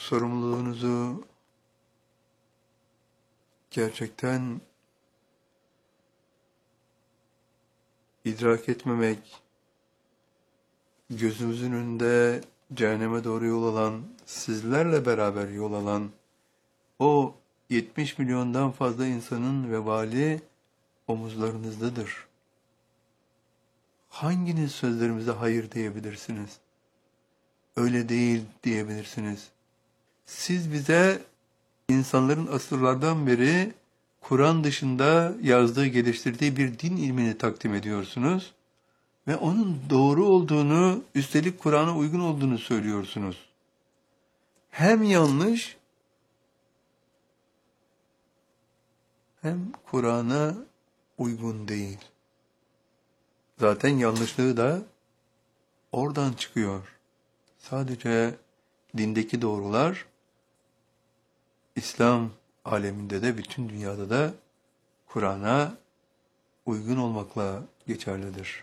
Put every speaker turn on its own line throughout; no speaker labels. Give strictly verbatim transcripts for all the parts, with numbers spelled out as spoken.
sorumluluğunuzu gerçekten idrak etmemek, gözümüzün önünde cehenneme doğru yol alan, sizlerle beraber yol alan o yetmiş milyondan fazla insanın vebali omuzlarınızdadır. Hanginiz sözlerimize hayır diyebilirsiniz? Öyle değil diyebilirsiniz. Siz bize insanların asırlardan beri Kur'an dışında yazdığı, geliştirdiği bir din ilmini takdim ediyorsunuz ve onun doğru olduğunu, üstelik Kur'an'a uygun olduğunu söylüyorsunuz. Hem yanlış, hem Kur'an'a uygun değil. Zaten yanlışlığı da oradan çıkıyor. Sadece dindeki doğrular, İslam aleminde de, bütün dünyada da Kur'an'a uygun olmakla geçerlidir.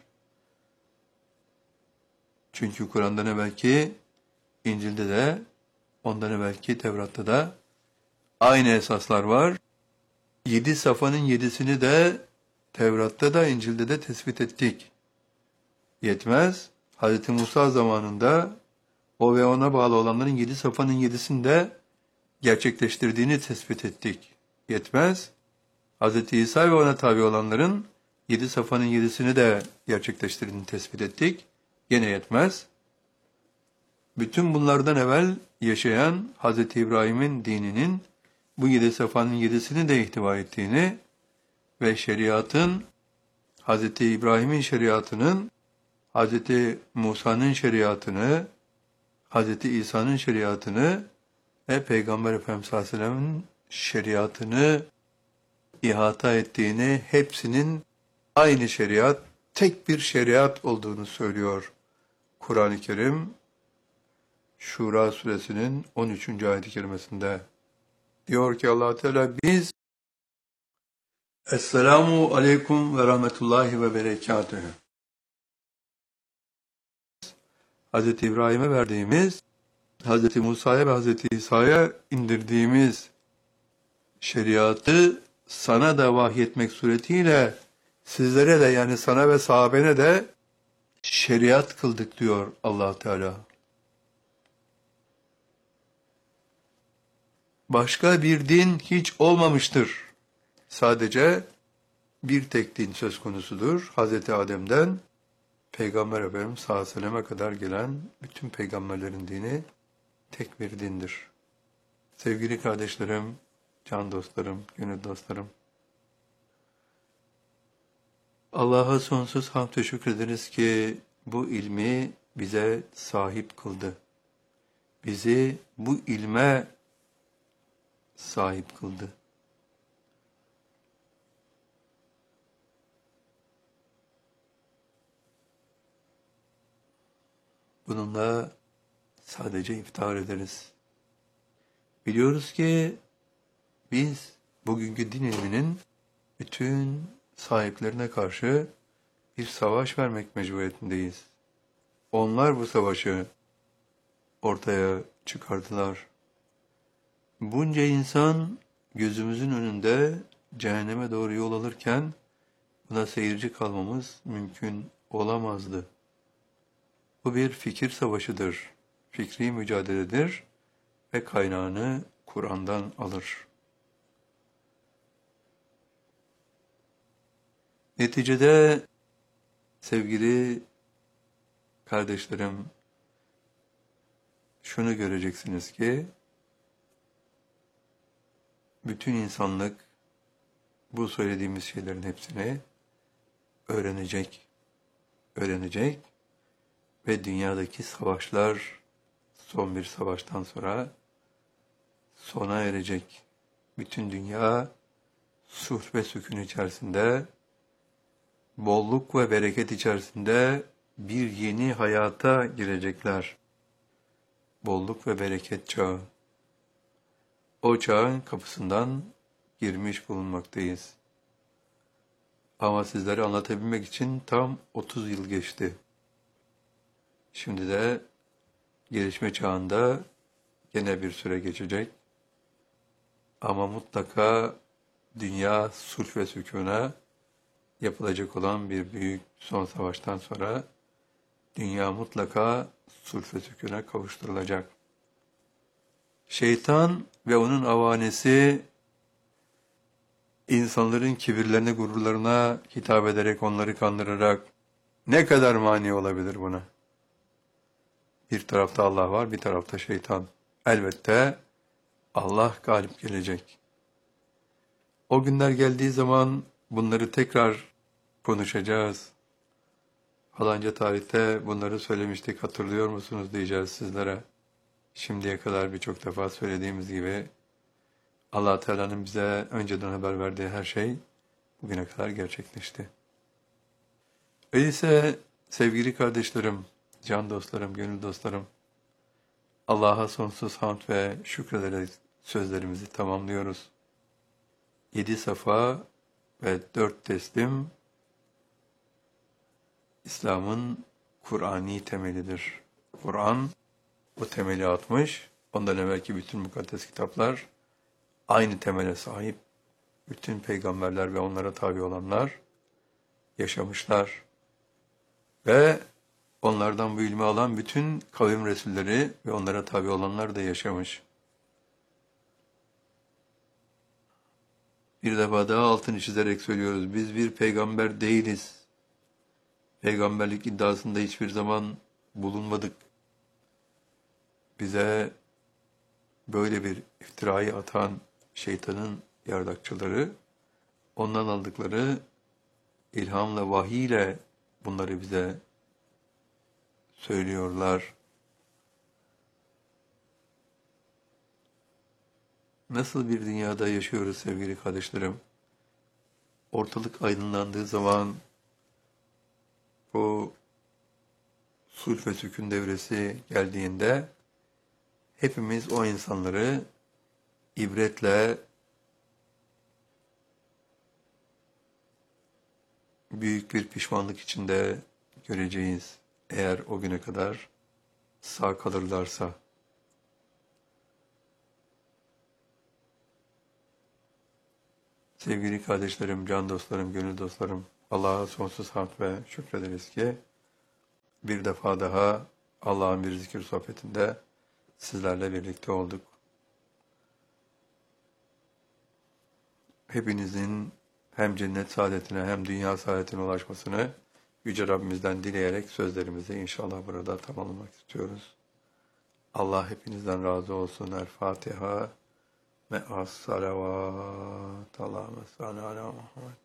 Çünkü Kur'an'dan evvelki İncil'de de, ondan evvelki Tevrat'ta da aynı esaslar var. Yedi safhanın yedisini de Tevrat'ta da İncil'de de tespit ettik. Yetmez, Hz. Musa zamanında o ve ona bağlı olanların yedi safhanın yedisini de gerçekleştirdiğini tespit ettik. Yetmez, Hz. İsa ve ona tabi olanların yedi safhanın yedisini de gerçekleştirdiğini tespit ettik. Yine yetmez. Bütün bunlardan evvel yaşayan Hz. İbrahim'in dininin bu yedi safhanın yedisini de ihtiva ettiğini ve şeriatın, Hz. İbrahim'in şeriatının, Hz. Musa'nın şeriatını, Hz. İsa'nın şeriatını ve Peygamber Efendimiz sallallahu aleyhi ve sellem'in şeriatını ihata ettiğini, hepsinin aynı şeriat, tek bir şeriat olduğunu söylüyor Kur'an-ı Kerim, Şura suresinin on üçüncü ayet-i kerimesinde. Diyor ki Allah Teala, biz Esselamu aleyküm ve rahmetullahi ve berekatühü. Hz. İbrahim'e verdiğimiz, Hz. Musa'ya ve Hz. İsa'ya indirdiğimiz şeriatı sana da vahyetmek suretiyle sizlere de, yani sana ve sahabene de şeriat kıldık diyor Allah Teala. Başka bir din hiç olmamıştır. Sadece bir tek din söz konusudur. Hz. Adem'den Peygamber Efendimiz sallallahu aleyhi ve selleme kadar gelen bütün peygamberlerin dini tek bir dindir. Sevgili kardeşlerim, can dostlarım, gönül dostlarım, Allah'a sonsuz hamd ve şükrederiz ki bu ilmi bize sahip kıldı. Bizi bu ilme sahip kıldı. Bununla sadece iftihar ederiz. Biliyoruz ki biz bugünkü din ilminin bütün sahiplerine karşı bir savaş vermek mecburiyetindeyiz. Onlar bu savaşı ortaya çıkardılar. Bunca insan gözümüzün önünde cehenneme doğru yol alırken buna seyirci kalmamız mümkün olamazdı. Bu bir fikir savaşıdır, fikri mücadeledir ve kaynağını Kur'an'dan alır. Neticede sevgili kardeşlerim, şunu göreceksiniz ki bütün insanlık bu söylediğimiz şeylerin hepsini öğrenecek, öğrenecek ve dünyadaki savaşlar son bir savaştan sonra sona erecek. Bütün dünya sulh ve sükun içerisinde, bolluk ve bereket içerisinde bir yeni hayata girecekler. Bolluk ve bereket çağı. O çağın kapısından girmiş bulunmaktayız. Ama sizlere anlatabilmek için tam otuz yıl geçti. Şimdi de gelişme çağında gene bir süre geçecek. Ama mutlaka dünya sulh ve sükûna yapılacak olan bir büyük son savaştan sonra dünya mutlaka sulh ve sükûna kavuşturulacak. Şeytan ve onun avanesi insanların kibirlerine, gururlarına hitap ederek, onları kandırarak ne kadar mani olabilir buna? Bir tarafta Allah var, bir tarafta şeytan. Elbette Allah galip gelecek. O günler geldiği zaman bunları tekrar konuşacağız. Falanca tarihte bunları söylemiştik, hatırlıyor musunuz diyeceğiz sizlere. Şimdiye kadar birçok defa söylediğimiz gibi Allah Teala'nın bize önceden haber verdiği her şey bugüne kadar gerçekleşti. Öyleyse sevgili kardeşlerim, can dostlarım, gönül dostlarım, Allah'a sonsuz hamd ve şükrederek sözlerimizi tamamlıyoruz. Yedi safa ve dört teslim İslam'ın Kur'ani temelidir. Kur'an o temeli atmış, ondan evvelki bütün mukaddes kitaplar aynı temele sahip. Bütün peygamberler ve onlara tabi olanlar yaşamışlar. Ve onlardan bu ilmi alan bütün kavim resulleri ve onlara tabi olanlar da yaşamış. Bir defa daha altını çizerek söylüyoruz. Biz bir peygamber değiliz. Peygamberlik iddiasında hiçbir zaman bulunmadık. Bize böyle bir iftirayı atan şeytanın yardakçıları, ondan aldıkları ilhamla, vahiyle bunları bize söylüyorlar. Nasıl bir dünyada yaşıyoruz sevgili kardeşlerim? Ortalık aydınlandığı zaman bu sulh ve sükun devresi geldiğinde hepimiz o insanları ibretle, büyük bir pişmanlık içinde göreceğiz. Eğer o güne kadar sağ kalırlarsa. Sevgili kardeşlerim, can dostlarım, gönül dostlarım, Allah'a sonsuz hamd ve şükrederiz ki bir defa daha Allah'ın bir zikir sohbetinde sizlerle birlikte olduk. Hepinizin hem cennet saadetine hem dünya saadetine ulaşmasını Yüce Rabbimizden dileyerek sözlerimizi inşallah burada tamamlamak istiyoruz. Allah hepinizden razı olsun. El Fatiha. Me'as salavat. Allahümme salli ala Muhammed.